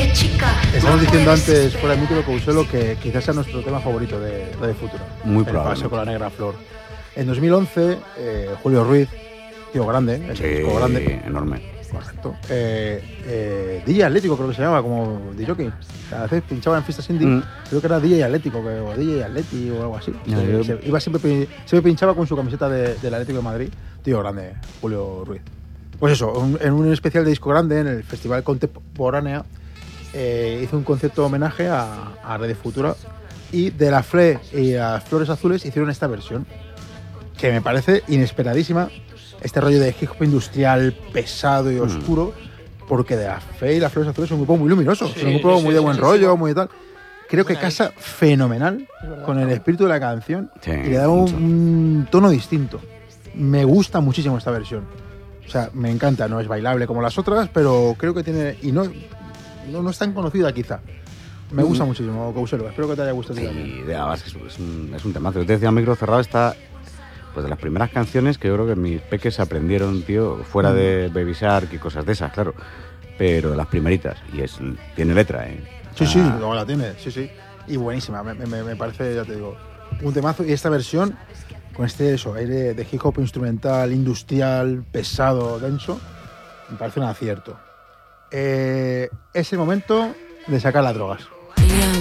Estamos diciendo antes, fuera de micro, Couselo, que quizás sea nuestro tema favorito de Radio Futura. Muy el probable. Paseo con la Negra Flor. En 2011, Julio Ruiz, tío grande, el disco grande. Enorme. Correcto. DJ Atlético creo que se llama, como DJ. Cada vez pinchaba en fiestas indie, creo que era DJ Atlético, o DJ Atleti o algo así. Iba siempre pinchaba con su camiseta del Atlético de Madrid. Tío grande, Julio Ruiz. Pues eso, en un especial de disco grande, en el Festival Contemporánea, hizo un concepto homenaje a Radio Futura, y de la FLE y las Flores Azules hicieron esta versión, que me parece inesperadísima. Este rollo de hip hop industrial pesado y oscuro, porque de la FLE y las Flores Azules es un grupo muy luminoso, es un grupo muy de buen rollo, muy de tal. Creo que casa fenomenal con el espíritu de la canción, y le da un tono distinto. Me gusta muchísimo esta versión. O sea, me encanta, no es bailable como las otras, pero creo que tiene... Y no es tan conocida quizá. Me gusta muchísimo, Couselo. Espero que te haya gustado. Sí, es un temazo. Yo te decía, Micro Cerrado está... Pues de las primeras canciones que yo creo que mis peques aprendieron, tío, fuera de Baby Shark y cosas de esas, claro. Pero las primeritas. Y tiene letra, ¿eh? Sí, luego la tiene, sí. Y buenísima, me parece, ya te digo, un temazo. Y esta versión, con aire de hip hop instrumental, industrial, pesado, denso, me parece un acierto. Es el momento de sacar las drogas.